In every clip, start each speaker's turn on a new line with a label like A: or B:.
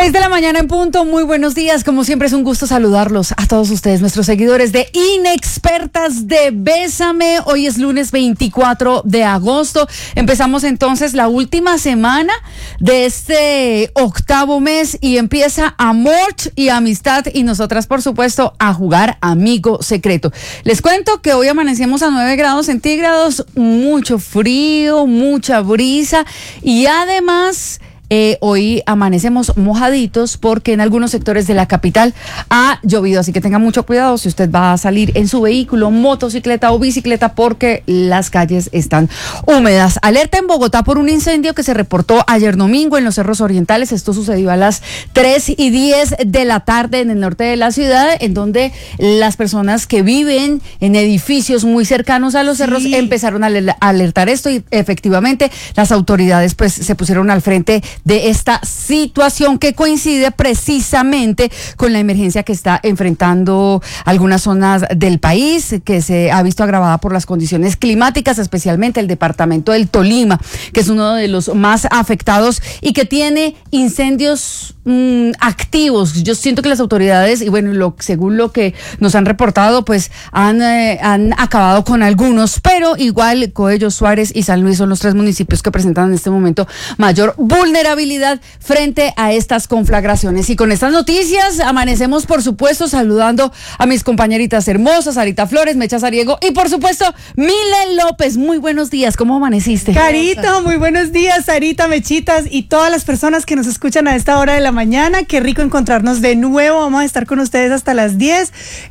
A: 6 de la mañana en punto, muy buenos días, como siempre es un gusto saludarlos a todos ustedes, nuestros seguidores de Inexpertas de Bésame. Hoy es lunes 24 de agosto, empezamos entonces la última semana de este octavo mes y empieza amor y amistad y nosotras por supuesto a jugar amigo secreto. Les cuento que hoy amanecemos a 9 grados centígrados, mucho frío, mucha brisa y además hoy amanecemos mojaditos porque en algunos sectores de la capital ha llovido, así que tenga mucho cuidado si usted va a salir en su vehículo, motocicleta o bicicleta porque las calles están húmedas. Alerta en Bogotá por un incendio que se reportó ayer domingo en los Cerros Orientales. Esto sucedió a las 3:10 de la tarde en el norte de la ciudad, en donde las personas que viven en edificios muy cercanos a los cerros empezaron a alertar esto y efectivamente las autoridades pues se pusieron al frente de esta situación que coincide precisamente con la emergencia que está enfrentando algunas zonas del país, que se ha visto agravada por las condiciones climáticas, especialmente el departamento del Tolima, que es uno de los más afectados y que tiene incendios activos. Yo siento que las autoridades, y bueno, según lo que nos han reportado, pues han acabado con algunos, pero igual Coello, Suárez y San Luis son los 3 municipios que presentan en este momento mayor vulnerabilidad frente a estas conflagraciones. Y con estas noticias amanecemos, por supuesto, saludando a mis compañeritas hermosas, Sarita Flores, Mecha Sariego y por supuesto Milen López. Muy buenos días, ¿cómo amaneciste?
B: Carito, muy buenos días, Sarita, Mechitas y todas las personas que nos escuchan a esta hora de la mañana. Qué rico encontrarnos de nuevo, vamos a estar con ustedes hasta las 10.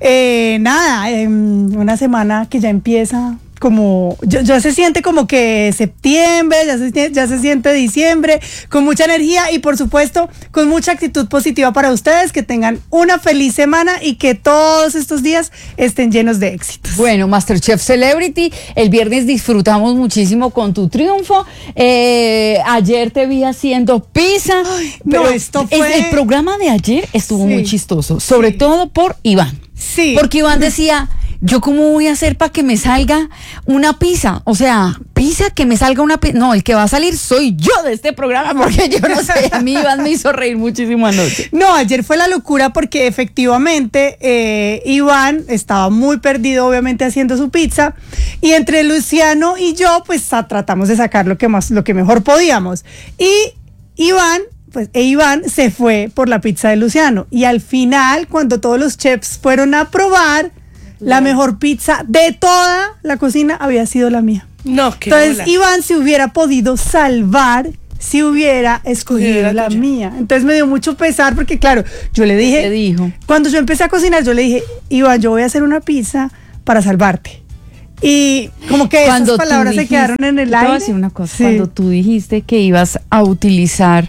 B: Una semana que ya empieza como, ya se siente como que septiembre, ya se siente diciembre, con mucha energía y por supuesto con mucha actitud positiva para ustedes, que tengan una feliz semana y que todos estos días estén llenos de éxitos.
A: Bueno, MasterChef Celebrity, el viernes disfrutamos muchísimo con tu triunfo, ayer te vi haciendo pizza.
B: Ay, pero esto fue...
A: El programa de ayer estuvo muy chistoso, sobre todo por Iván.
B: Sí.
A: Porque Iván decía... ¿Yo cómo voy a hacer para que me salga una pizza? O sea, pizza, que me salga una pizza. No, el que va a salir soy yo de este programa, porque yo no sé, a mí Iván me hizo reír muchísimo anoche.
B: No, ayer fue la locura porque efectivamente Iván estaba muy perdido, obviamente, haciendo su pizza. Y entre Luciano y yo, pues tratamos de sacar lo que mejor podíamos. Y Iván se fue por la pizza de Luciano. Y al final, cuando todos los chefs fueron a probar, la mejor pizza de toda la cocina había sido la mía.
C: No, qué
B: Entonces,
C: bola.
B: Iván se hubiera podido salvar si hubiera escogido la mía. Entonces me dio mucho pesar porque, claro, yo le dije...
A: ¿Qué dijo?
B: Cuando yo empecé a cocinar, yo le dije, Iván, yo voy a hacer una pizza para salvarte. Y como que
A: Cuando
B: esas palabras se quedaron en el aire.
A: Te voy a decir una cosa. Sí. Cuando tú dijiste que ibas a utilizar...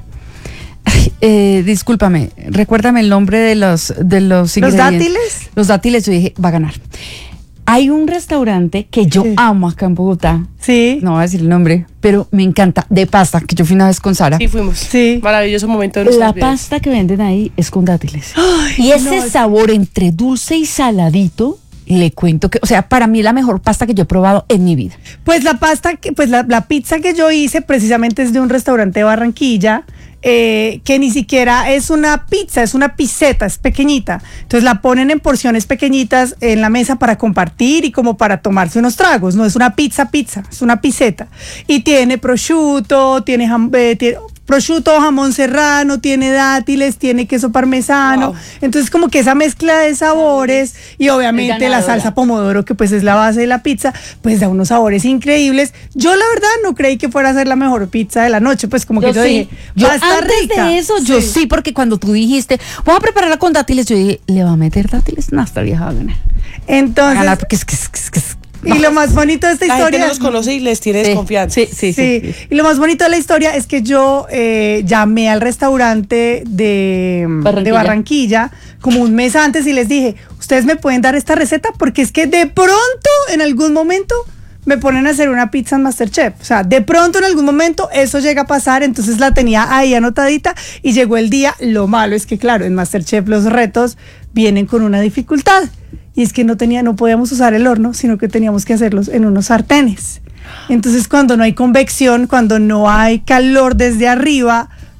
A: discúlpame, recuérdame el nombre de los ingredientes.
B: ¿Los dátiles?
A: Los dátiles, yo dije, va a ganar. Hay un restaurante que yo amo acá en Bogotá.
B: Sí.
A: No voy a decir el nombre, pero me encanta, de pasta, que yo fui una vez con Sara.
C: Sí, fuimos.
B: Sí.
C: Maravilloso momento de nuestras
A: La
C: vidas.
A: pasta que venden ahí es con dátiles.
B: Ay,
A: y ese sabor entre dulce y saladito, le cuento que, o sea, para mí es la mejor pasta que yo he probado en mi vida.
B: Pues la pizza que yo hice precisamente es de un restaurante de Barranquilla, que ni siquiera es una pizza, es una pizzeta, es pequeñita. Entonces la ponen en porciones pequeñitas en la mesa para compartir y como para tomarse unos tragos. No es una pizza, es una pizzeta. Y tiene prosciutto, tiene prosciutto, jamón serrano, tiene dátiles, tiene queso parmesano.
C: Wow.
B: Entonces como que esa mezcla de sabores y obviamente la salsa pomodoro, que pues es la base de la pizza, pues da unos sabores increíbles. Yo la verdad no creí que fuera a ser la mejor pizza de la noche, pues como que yo dije, va a estar
A: antes
B: rica.
A: de eso, yo sí, porque cuando tú dijiste, voy a prepararla con dátiles, yo dije, ¿le va a meter dátiles? No, esta vieja va a ganar.
B: Entonces,
A: Va a ganar porque
B: y lo más bonito de esta
C: La gente
B: historia...
C: no los conoce y les tiene desconfianza.
B: Sí. Y lo más bonito de la historia es que yo llamé al restaurante de Barranquilla como un mes antes y les dije, ustedes me pueden dar esta receta porque es que de pronto en algún momento me ponen a hacer una pizza en MasterChef. O sea, de pronto en algún momento eso llega a pasar, entonces la tenía ahí anotadita y llegó el día. Lo malo es que, claro, en MasterChef los retos vienen con una dificultad. Y es que no podíamos usar el horno, sino que teníamos que hacerlos en unos sartenes. Entonces, cuando no hay convección, cuando no hay calor desde arriba,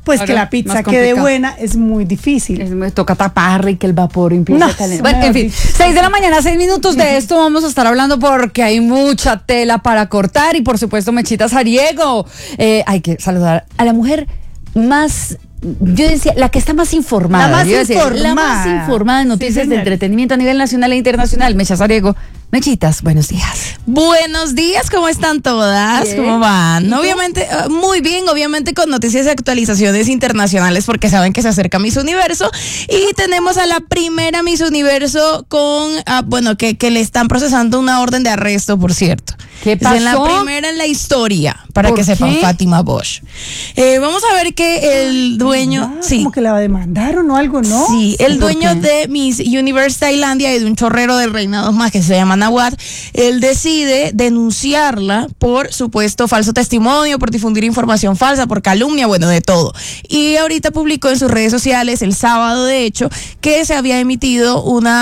B: pues que la pizza quede buena es muy difícil.
A: Me toca tapar y que el vapor empiece a calentar. Bueno, en fin, 6 de la mañana, 6 minutos de esto vamos a estar hablando porque hay mucha tela para cortar y por supuesto Mechita Sariego. Hay que saludar a la mujer más... Yo decía, la que está más informada. La más informada en noticias de entretenimiento a nivel nacional e internacional. Mecha Sariego. Mechitas, buenos días.
D: Buenos días, ¿cómo están todas? Bien. ¿Cómo van? Obviamente, muy bien, obviamente con noticias y actualizaciones internacionales porque saben que se acerca Miss Universo y tenemos a la primera Miss Universo con, que le están procesando una orden de arresto, por cierto.
A: ¿Qué pasó?
D: Es la primera en la historia, para que sepan, Fátima Bosch. Vamos a ver que el dueño...
B: Como que la demandaron o algo, ¿no?
D: Sí, el dueño de Miss Universe Tailandia y de un chorrero de reinados más que se llama Nawat, él decide denunciarla por supuesto falso testimonio, por difundir información falsa, por calumnia, bueno, de todo. Y ahorita publicó en sus redes sociales, el sábado de hecho, que se había emitido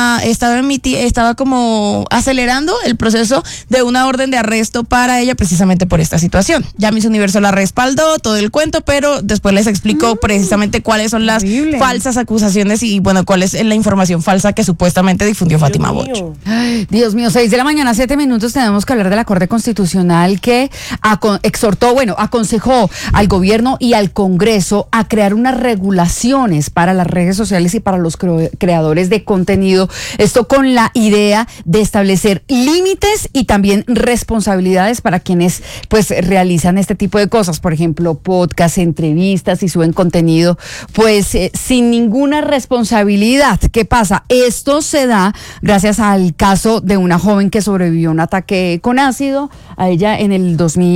D: estaba como acelerando el proceso de una orden de arresto para ella precisamente por esta situación. Ya Miss Universo la respaldó, todo el cuento, pero después les explicó precisamente cuáles son las falsas acusaciones y bueno, cuál es la información falsa que supuestamente difundió Fátima Bosch.
A: Ay, Dios mío, 6 de la mañana, 7 minutos, tenemos que hablar de la Corte Constitucional que aconsejó al gobierno y al Congreso a crear unas regulaciones para las redes sociales y para los creadores de contenido. Esto con la idea de establecer límites y también responsabilidades para quienes pues realizan este tipo de cosas, por ejemplo, podcasts, entrevistas y suben contenido pues sin ninguna responsabilidad. ¿Qué pasa? Esto se da gracias al caso de una joven que sobrevivió a un ataque con ácido. A ella en el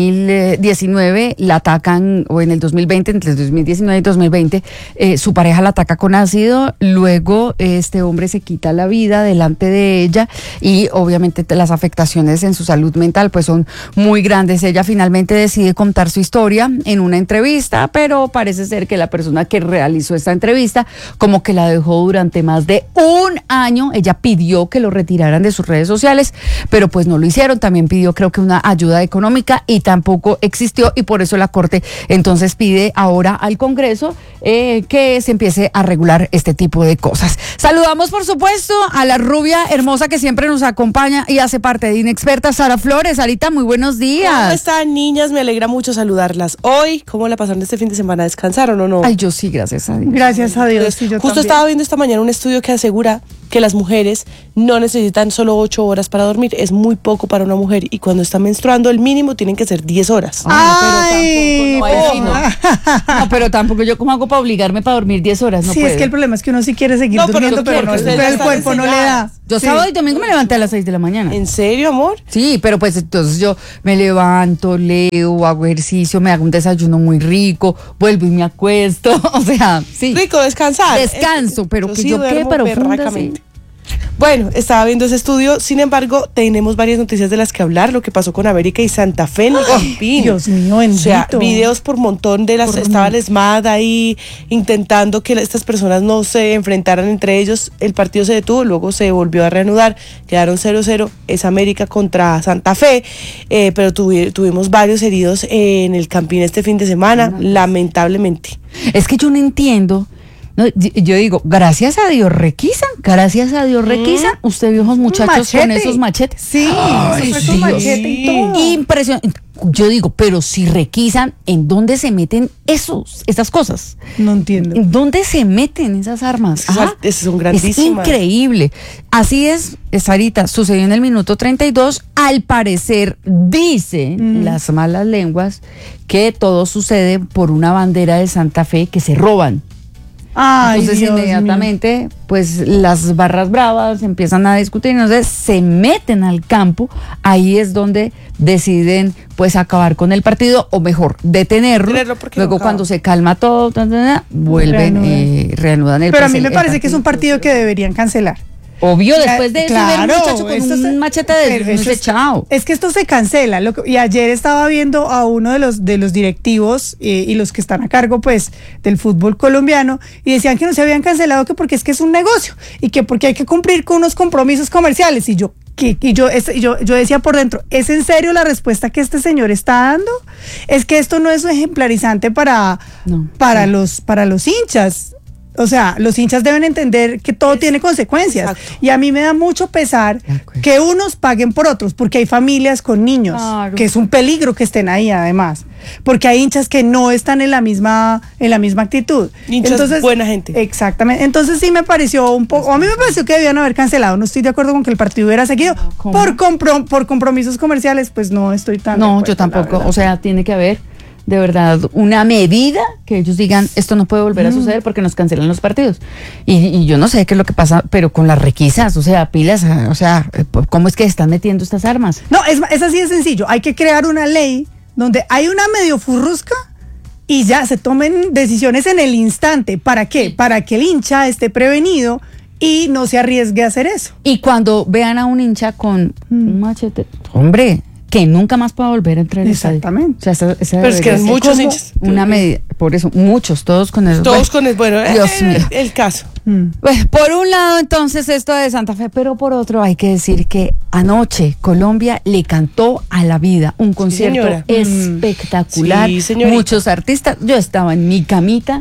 A: 2019 la atacan, o en el 2020, entre el 2019 y 2020, su pareja la ataca con ácido. Luego este hombre se quita la vida delante de ella y obviamente las afectaciones en su salud mental pues son muy grandes. Ella finalmente decide contar su historia en una entrevista, pero parece ser que la persona que realizó esta entrevista como que la dejó durante más de un año. Ella pidió que lo retiraran de sus redes sociales, pero pues no lo hicieron. También pidió, creo que una ayuda económica y tampoco existió, y por eso la Corte entonces pide ahora al Congreso que se empiece a regular este tipo de cosas. Saludamos por supuesto a la rubia hermosa que siempre nos acompaña y hace parte de Inexpertas, Sara Flores. Sarita, muy buenos días.
C: ¿Cómo están, niñas? Me alegra mucho saludarlas hoy. ¿Cómo la pasaron este fin de semana? ¿Descansaron o no?
A: Ay, yo sí, gracias a Dios.
B: Gracias a Dios. Sí, yo
C: justo
B: también.
C: estaba viendo esta mañana un estudio que asegura que las mujeres no necesitan solo 8 horas para dormir, es muy poco para una mujer, y cuando está menstruando el mínimo tienen que ser 10 horas.
B: Ay,
A: no, pero tampoco yo cómo hago para obligarme para dormir 10 horas, no
B: sí,
A: puedo.
B: Es que el problema es que uno sí quiere seguir durmiendo, pero el cuerpo no le da.
A: Yo sábado y domingo me levanté a las 6 de la mañana.
C: ¿En serio, amor?
A: Sí, pero pues entonces yo me levanto, leo, hago ejercicio, me hago un desayuno muy rico, vuelvo y me acuesto, o sea, sí.
C: Rico, descansar.
A: Descanso, pero que yo quede profunda, sí.
C: Bueno, estaba viendo ese estudio, sin embargo, tenemos varias noticias de las que hablar, lo que pasó con América y Santa Fe en el Campín.
B: Dios mío, bendito.
C: O sea, videos por montón de estaba el SMAD ahí intentando que estas personas no se enfrentaran entre ellos. El partido se detuvo, luego se volvió a reanudar, quedaron 0-0, es América contra Santa Fe, pero tuvimos varios heridos en el Campín este fin de semana, lamentablemente.
A: Es que yo no entiendo. No, yo digo, gracias a Dios requisan. Usted vio esos muchachos con esos machetes.
B: Sí,
A: con machete y todo. Impresionante. Yo digo, pero si requisan, ¿en dónde se meten esas cosas?
B: No entiendo.
A: ¿En dónde se meten esas armas?
C: Esas son grandísimas.
A: Es increíble. Así es, Sarita, sucedió en el minuto 32. Al parecer, dicen las malas lenguas que todo sucede por una bandera de Santa Fe que se roban.
B: Ay,
A: entonces
B: Dios
A: inmediatamente
B: mío.
A: pues las barras bravas empiezan a discutir, entonces se meten al campo. Ahí es donde deciden pues acabar con el partido, o mejor, detenerlo. Luego cuando se calma todo, vuelven, reanudan el
B: Pero a mí me parece que es un partido que deberían cancelar.
A: Obvio, después de eso, ver un muchacho con un machete de chao.
B: Es que esto se cancela. Y ayer estaba viendo a uno de los directivos y los que están a cargo, pues, del fútbol colombiano, y decían que no se habían cancelado, que porque es un negocio, y que porque hay que cumplir con unos compromisos comerciales. Y yo decía por dentro, ¿es en serio la respuesta que este señor está dando? Es que esto no es ejemplarizante para los hinchas. O sea, los hinchas deben entender que todo tiene consecuencias. Exacto. Y a mí me da mucho pesar que unos paguen por otros, porque hay familias con niños, que es un peligro que estén ahí además, porque hay hinchas que no están en la misma actitud.
C: Entonces, buena gente.
B: Exactamente. Entonces sí me pareció a mí me pareció que debían haber cancelado. No estoy de acuerdo con que el partido hubiera seguido. Por compromisos comerciales, pues no estoy tan de acuerdo,
A: yo tampoco. O sea, tiene que haber de verdad una medida que ellos digan, esto no puede volver a suceder porque nos cancelan los partidos. Y yo no sé qué es lo que pasa, pero con las requisas, o sea, pilas, o sea, ¿cómo es que están metiendo estas armas?
B: No, es así de sencillo. Hay que crear una ley donde hay una medio furrusca y ya se tomen decisiones en el instante. ¿Para qué? Para que el hincha esté prevenido y no se arriesgue a hacer eso.
A: Y cuando vean a un hincha con un machete, hombre, que nunca más pueda volver a entrar.
B: Exactamente.
A: O sea,
C: pero es que hay muchos hinchas.
A: Una medida, por eso, muchos, todos con eso.
C: Bueno, Dios mío. El caso.
A: Bueno, por un lado, entonces, esto de Santa Fe, pero por otro, hay que decir que anoche Colombia le cantó a la vida un concierto espectacular.
C: Sí,
A: muchos artistas. Yo estaba en mi camita,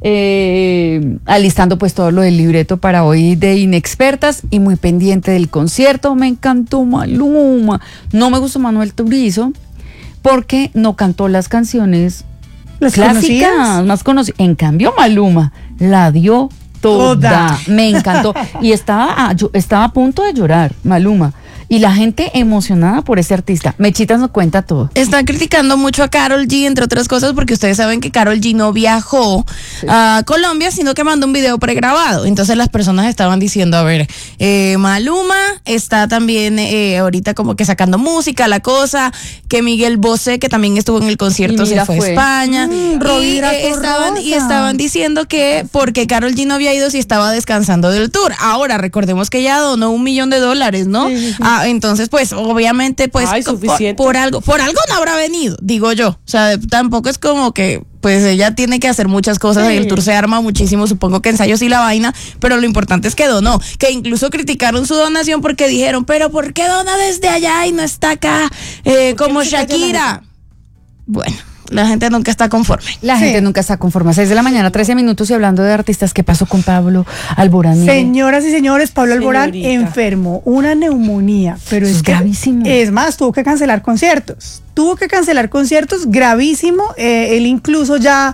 A: alistando pues todo lo del libreto para hoy de Inexpertas y muy pendiente del concierto. Me encantó Maluma. No me gustó Manuel Turizo porque no cantó las canciones clásicas más conocidas. En cambio Maluma la dio toda. Me encantó y estaba a punto de llorar Maluma. Y la gente emocionada por ese artista. Mechitas nos cuenta todo.
D: Están criticando mucho a Karol G, entre otras cosas, porque ustedes saben que Karol G no viajó a Colombia, sino que mandó un video pregrabado. Entonces las personas estaban diciendo, a ver, Maluma está también ahorita como que sacando música, la cosa, que Miguel Bosé, que también estuvo en el concierto, se fue a España. Y estaban diciendo que porque Karol G no había ido si estaba descansando del tour. Ahora, recordemos que ella donó $1 millón, ¿no? Sí. Entonces, pues, obviamente, pues, por algo no habrá venido, digo yo. O sea, tampoco es como que, pues, ella tiene que hacer muchas cosas y el tour se arma muchísimo, supongo que ensayos y la vaina, pero lo importante es que donó, que incluso criticaron su donación porque dijeron, pero ¿por qué dona desde allá y no está acá como Shakira? Bueno. La gente nunca está conforme.
A: La gente nunca está conforme. 6 de la mañana, 13 minutos y hablando de artistas, ¿qué pasó con Pablo Alborán?
B: Señoras y señores, Pablo Alborán enfermó una neumonía, pero es gravísimo. Es más, tuvo que cancelar conciertos. Gravísimo. Él incluso ya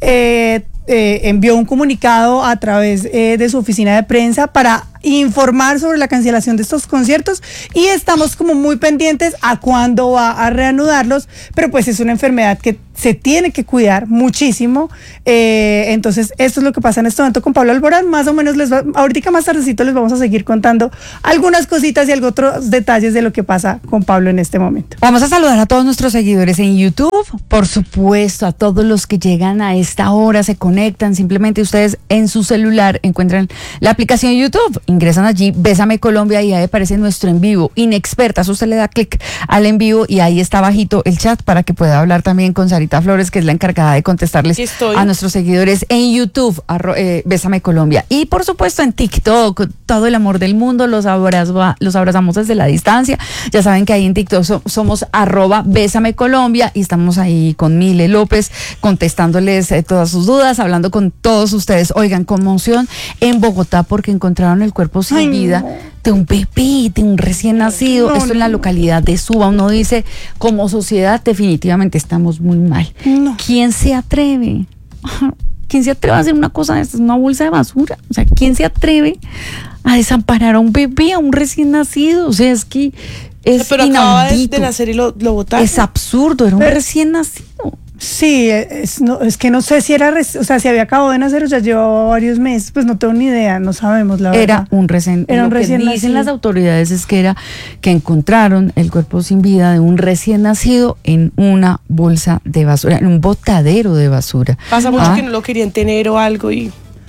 B: envió un comunicado a través de su oficina de prensa para informar sobre la cancelación de estos conciertos y estamos como muy pendientes a cuándo va a reanudarlos, pero pues es una enfermedad que se tiene que cuidar muchísimo, entonces esto es lo que pasa en este momento con Pablo Alborán. Más o menos ahorita más tardecito les vamos a seguir contando algunas cositas y otros detalles de lo que pasa con Pablo en este momento.
A: Vamos a saludar a todos nuestros seguidores en YouTube, por supuesto, a todos los que llegan a esta hora, se conectan, simplemente ustedes en su celular encuentran la aplicación de YouTube, ingresan allí, Bésame Colombia y ahí aparece nuestro en vivo, Inexpertas, usted le da clic al en vivo y ahí está bajito el chat para que pueda hablar también con Sarita Flores, que es la encargada de contestarles a nuestros seguidores en YouTube, Bésame Colombia, y por supuesto en TikTok, todo el amor del mundo, los abrazamos desde la distancia. Ya saben que ahí en TikTok somos @Bésame Colombia y estamos ahí con Mile López contestándoles todas sus dudas, hablando con todos ustedes. Oigan, conmoción en Bogotá porque encontraron el cuerpo sin vida de un bebé, de un recién nacido. Esto en la localidad de Suba. Uno dice, como sociedad definitivamente estamos muy mal. ¿Quién se atreve? ¿Quién se atreve a hacer una cosa de esta? Es una bolsa de basura. O sea, ¿quién se atreve a desamparar a un bebé, a un recién nacido? O sea, es que es
C: pero acaba de nacer y lo botaron.
A: Es absurdo, era un recién nacido.
B: Sí, es que no sé si era, si había acabado de nacer o ya llevaba varios meses, pues no tengo ni idea, no sabemos la verdad.
A: Era un recién nacido. Dicen las autoridades es que encontraron el cuerpo sin vida de un recién nacido en una bolsa de basura, en un botadero de basura.
C: Pasa mucho que no lo querían tener o algo y...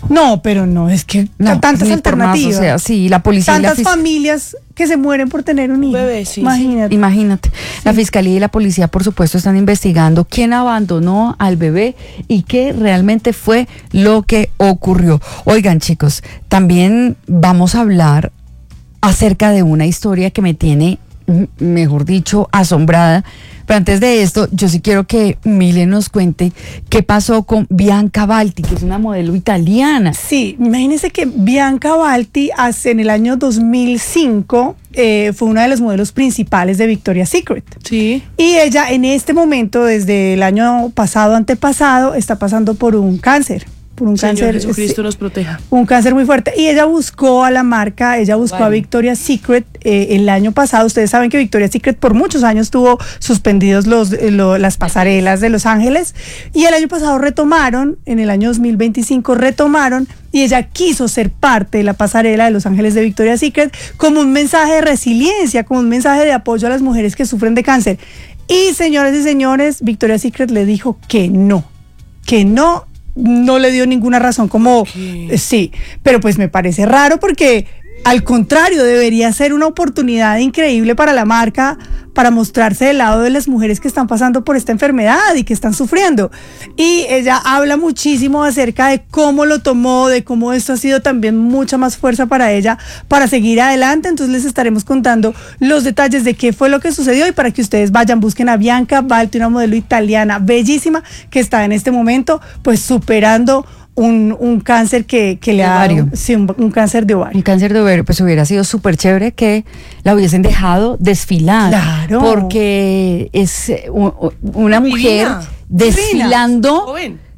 B: No, pero no, es que tantas alternativas.
A: Más, o sea, sí, la policía.
B: Tantas familias que se mueren por tener un hijo.
C: Bebé, sí,
A: Imagínate. Sí. La fiscalía y la policía, por supuesto, están investigando quién abandonó al bebé y qué realmente fue lo que ocurrió. Oigan, chicos, también vamos a hablar acerca de una historia que me tiene, mejor dicho, asombrada. Pero antes de esto, yo sí quiero que Mile nos cuente qué pasó con Bianca Balti, que es una modelo italiana.
B: Sí, imagínense que Bianca Balti en el año 2005 fue una de las modelos principales de Victoria's Secret.
C: Sí.
B: Y ella en este momento, desde el año antepasado, está pasando por un cáncer. Por un
C: Señor
B: cáncer.
C: Jesucristo nos proteja.
B: Un cáncer muy fuerte. Y ella buscó a la marca, a Victoria's Secret el año pasado. Ustedes saben que Victoria's Secret por muchos años tuvo suspendidos las pasarelas de Los Ángeles. Y el año pasado retomaron, en el año 2025 retomaron, y ella quiso ser parte de la pasarela de Los Ángeles de Victoria's Secret como un mensaje de resiliencia, como un mensaje de apoyo a las mujeres que sufren de cáncer. Y señoras y señores, Victoria's Secret le dijo que no le dio ninguna razón sí, pero pues me parece raro porque al contrario debería ser una oportunidad increíble para la marca para mostrarse del lado de las mujeres que están pasando por esta enfermedad y que están sufriendo. Y ella habla muchísimo acerca de cómo lo tomó, de cómo esto ha sido también mucha más fuerza para ella para seguir adelante. Entonces les estaremos contando los detalles de qué fue lo que sucedió y para que ustedes busquen a Bianca Balti, una modelo italiana bellísima que está en este momento pues superando un cáncer que le ha dado, sí, un cáncer de ovario.
A: Un cáncer de ovario, pues hubiera sido súper chévere que la hubiesen dejado desfilar.
B: Claro.
A: Porque es una mujer desfilando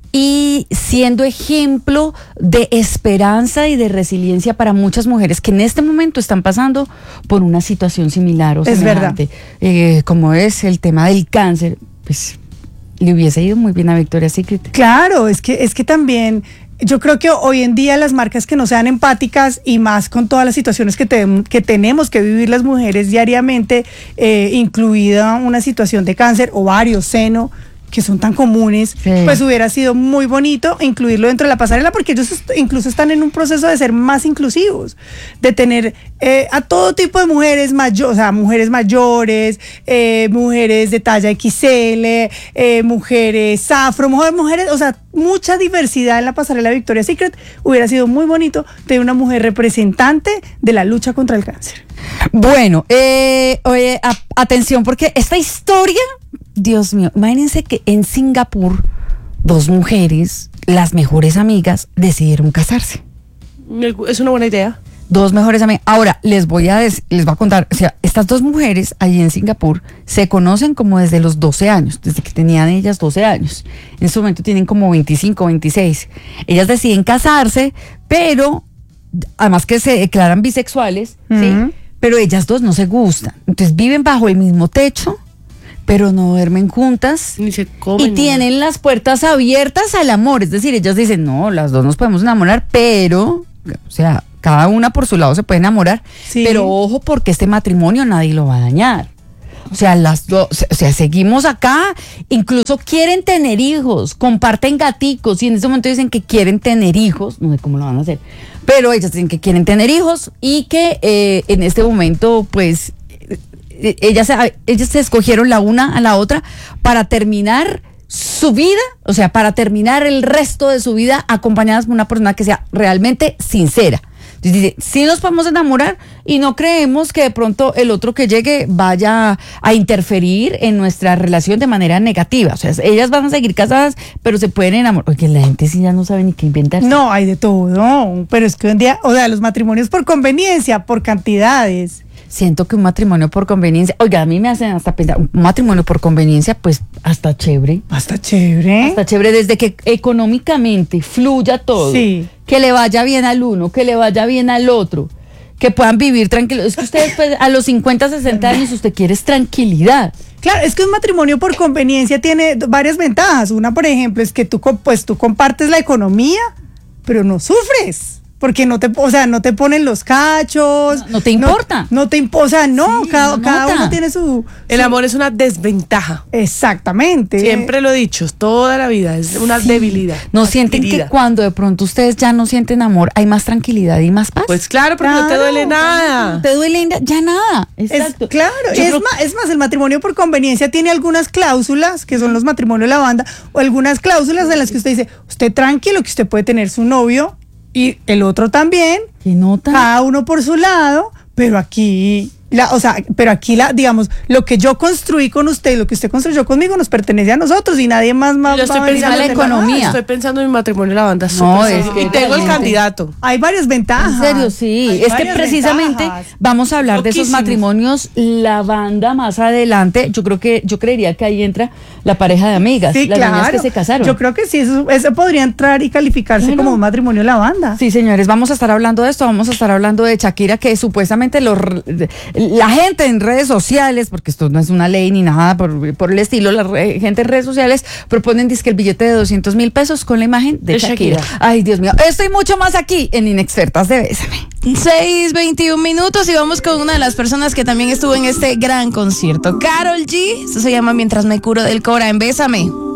A: y siendo ejemplo de esperanza y de resiliencia para muchas mujeres que en este momento están pasando por una situación similar o semejante. Es verdad. Como es el tema del cáncer, pues le hubiese ido muy bien a Victoria's Secret.
B: Claro, es que también yo creo que hoy en día las marcas que no sean empáticas y más con todas las situaciones que tenemos que vivir las mujeres diariamente, incluida una situación de cáncer, ovario, seno, que son tan comunes, sí, pues hubiera sido muy bonito incluirlo dentro de la pasarela porque ellos incluso están en un proceso de ser más inclusivos, de tener a todo tipo de mujeres mujeres mayores, mujeres de talla XL, mujeres afro, mujeres, o sea, mucha diversidad en la pasarela Victoria's Secret. Hubiera sido muy bonito tener una mujer representante de la lucha contra el cáncer.
A: Bueno, oye, atención, porque esta historia, Dios mío, imagínense que en Singapur 2 mujeres, las mejores amigas, decidieron casarse.
C: Es una buena idea.
A: 2 mejores amigas. Ahora, les voy a contar, o sea, estas 2 mujeres allí en Singapur se conocen como desde los 12 años, desde que tenían ellas 12 años. En este momento tienen como 25, 26. Ellas deciden casarse, pero además que se declaran bisexuales, ¿sí? Pero ellas 2 no se gustan. Entonces viven bajo el mismo techo, pero no duermen juntas.
C: Ni se comen.
A: Y tienen las puertas abiertas al amor. Es decir, ellas dicen, no, las 2 nos podemos enamorar, pero, o sea, cada una por su lado se puede enamorar. Sí. Pero ojo, porque este matrimonio nadie lo va a dañar. O sea, las 2, o sea, seguimos acá, incluso quieren tener hijos, comparten gaticos y en ese momento dicen que quieren tener hijos, no sé cómo lo van a hacer, pero ellas dicen que quieren tener hijos y que en este momento, pues, ellas se escogieron la una a la otra para terminar su vida, o sea, para terminar el resto de su vida acompañadas por una persona que sea realmente sincera. Entonces dice, sí nos podemos enamorar y no creemos que de pronto el otro que llegue vaya a interferir en nuestra relación de manera negativa. O sea, ellas van a seguir casadas, pero se pueden enamorar. Porque la gente sí ya no sabe ni qué inventarse.
B: No, hay de todo, pero es que hoy en día, o sea, los matrimonios por conveniencia, por cantidades.
A: Siento que un matrimonio por conveniencia, oiga, a mí me hacen hasta pensar, un matrimonio por conveniencia, pues hasta chévere.
B: Hasta chévere.
A: Hasta chévere, desde que económicamente fluya todo. Sí. Que le vaya bien al uno, que le vaya bien al otro, que puedan vivir tranquilos. Es que ustedes, pues, a los 50, 60 años, usted quiere es tranquilidad.
B: Claro, es que un matrimonio por conveniencia tiene varias ventajas. Una, por ejemplo, es que tú compartes la economía, pero no sufres. porque no te ponen los cachos.
A: No te importa.
B: No te importa, o sea, no, sí, cada uno tiene su...
C: El amor es una desventaja.
B: Exactamente.
C: Siempre lo he dicho, toda la vida, es una debilidad.
A: ¿No sienten que cuando de pronto ustedes ya no sienten amor, hay más tranquilidad y más paz?
C: Pues claro, porque no te duele nada.
A: No te duele ya nada. Exacto.
B: Claro, es más, el matrimonio por conveniencia tiene algunas cláusulas, que son los matrimonios lavanda, o algunas cláusulas en las que usted dice, usted tranquilo, que usted puede tener su novio, y el otro también, cada uno por su lado, pero aquí digamos, lo que yo construí con usted, lo que usted construyó conmigo nos pertenece a nosotros y nadie más
C: yo estoy pensando
A: en la economía.
C: Estoy pensando en mi matrimonio lavanda.
A: Y
C: tengo el candidato.
B: Hay varias ventajas.
A: En serio, sí. Es que precisamente vamos a hablar de esos matrimonios lavanda más adelante. Yo creería que ahí entra la pareja de amigas,
B: sí,
A: las
B: claro.
A: niñas que se casaron.
B: Yo creo que sí, eso podría entrar y calificarse como un matrimonio lavanda.
A: Sí, señores, vamos a estar hablando de esto, vamos a estar hablando de Shakira, que supuestamente la gente en redes sociales, porque esto no es una ley ni nada por el estilo, la gente en redes sociales proponen dizque el billete de 200,000 pesos con la imagen de Shakira. Ay, Dios mío, esto y mucho más aquí en Inexpertas de Bésame.
D: 6:21 minutos y vamos con una de las personas que también estuvo en este gran concierto, Karol G. Esto se llama Mientras me curo del Cora en Bésame.